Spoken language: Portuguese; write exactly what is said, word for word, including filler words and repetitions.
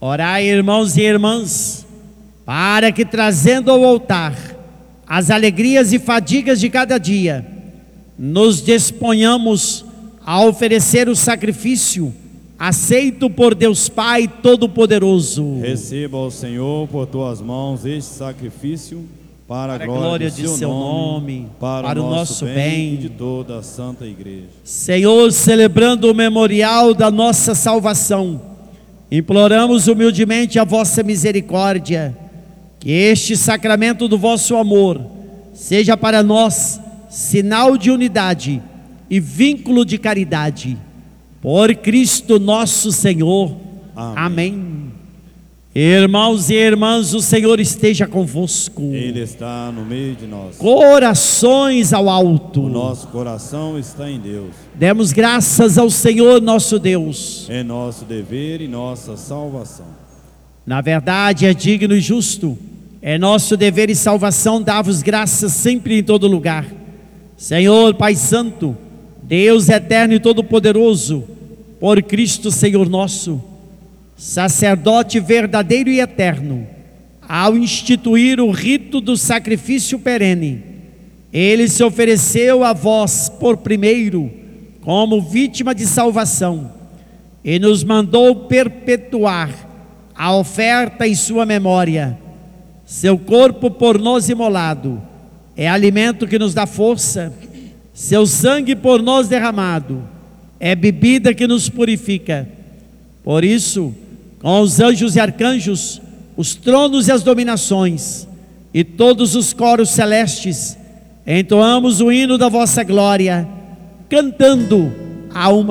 Orai, irmãos e irmãs, para que, trazendo ao altar as alegrias e fadigas de cada dia, nos disponhamos a oferecer o sacrifício aceito por Deus Pai Todo-Poderoso. Receba, ó Senhor, por tuas mãos este sacrifício, para, para a glória, glória do de seu, seu nome, nome, para, para o nosso bem, bem e de toda a Santa Igreja. Senhor, celebrando o memorial da nossa salvação, imploramos humildemente a vossa misericórdia, que este sacramento do vosso amor seja para nós sinal de unidade e vínculo de caridade. Por Cristo nosso Senhor. Amém. Amém. Irmãos e irmãs, o Senhor esteja convosco. Ele está no meio de nós. Corações ao alto. O nosso coração está em Deus. Demos graças ao Senhor nosso Deus. É nosso dever e nossa salvação. Na verdade, é digno e justo. É nosso dever e salvação dar-vos graças sempre e em todo lugar. Senhor, Pai Santo, Deus eterno e todo-poderoso, por Cristo Senhor nosso, sacerdote verdadeiro e eterno, ao instituir o rito do sacrifício perene, ele se ofereceu a vós por primeiro, como vítima de salvação, e nos mandou perpetuar a oferta em sua memória. Seu corpo por nós imolado é alimento que nos dá força, seu sangue por nós derramado é bebida que nos purifica. Por isso, com os anjos e arcanjos, os tronos e as dominações, e todos os coros celestes, entoamos o hino da vossa glória, cantando a uma